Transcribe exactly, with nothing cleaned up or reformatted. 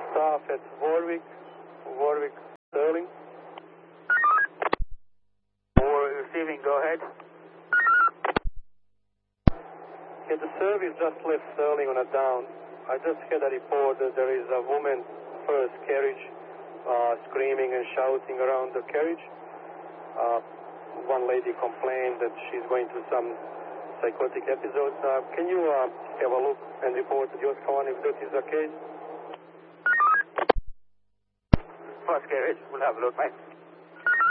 Staff at Warwick, Warwick, Sterling. Or receiving, go ahead. Yeah, the service just left Sterling on a down. I just had a report that there is a woman, first carriage, uh, screaming and shouting around the carriage. Uh, one lady complained that she's going through some psychotic episodes. Uh, can you uh, have a look and report to the Oscar one if that is the case? First carriage, we'll have a look, mate.